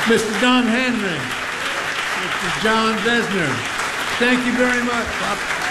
Mr. Don Henry, Mr. John Vesner. Thank you very much.